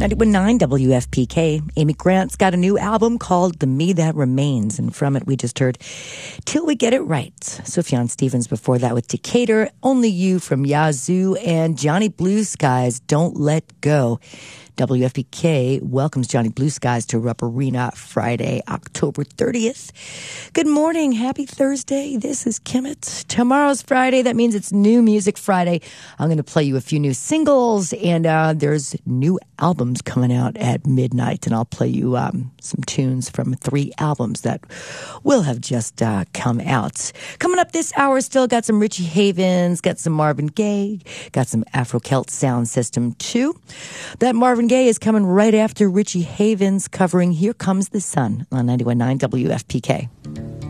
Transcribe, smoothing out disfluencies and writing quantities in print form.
91.9 WFPK. Amy Grant's got a new album called The Me That Remains, and from it we just heard Till We Get It Right. Sufjan Stevens before that with Decatur, Only You from Yazoo, and Johnny Blue Skies, Don't Let Go. WFPK welcomes Johnny Blue Skies to Rupp Arena Friday, October 30th. Good morning. Happy Thursday. This is Kimmett. Tomorrow's Friday. That means it's New Music Friday. I'm going to play you a few new singles, and there's new albums coming out at midnight, and I'll play you some tunes from 3 albums that will have just come out. Coming up this hour, still got some Richie Havens, got some Marvin Gaye, got some Afro-Celt Sound System too. That Marvin Gaye is coming right after Richie Havens covering Here Comes the Sun on 91.9 WFPK.